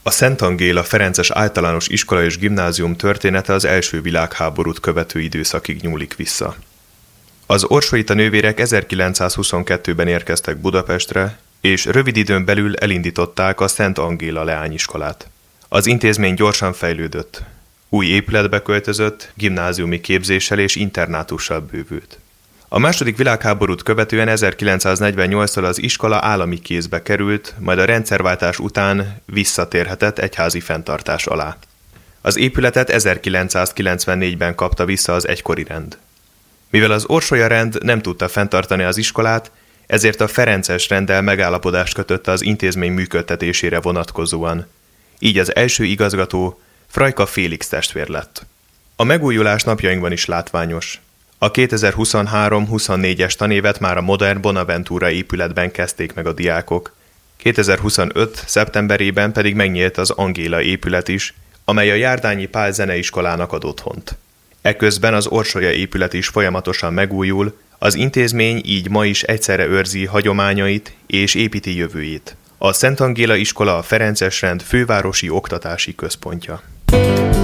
A Szent Angéla Ferences Általános Iskola és Gimnázium története az első világháborút követő időszakig nyúlik vissza. Az Orsolyta nővérek 1922-ben érkeztek Budapestre, és rövid időn belül elindították a Szent Angéla leányiskolát. Az intézmény gyorsan fejlődött. Új épületbe költözött, gimnáziumi képzéssel és internátussal bővült. A második világháborút követően 1948-tól az iskola állami kézbe került, majd a rendszerváltás után visszatérhetett egyházi fenntartás alá. Az épületet 1994-ben kapta vissza az egykori rend. Mivel az Orsolya rend nem tudta fenntartani az iskolát, ezért a ferences renddel megállapodást kötött az intézmény működtetésére vonatkozóan. Így az első igazgató Frajka Félix testvér lett. A megújulás napjainkban is látványos. A 2023-24-es tanévet már a modern Bonaventura épületben kezdték meg a diákok, 2025. szeptemberében pedig megnyílt az Angéla épület is, amely a Járdányi Pál Zeneiskolának ad otthont. Eközben az Orsolya épület is folyamatosan megújul, az intézmény így ma is egyszerre őrzi hagyományait és építi jövőjét. A Szent Angéla iskola a ferences rend fővárosi oktatási központja.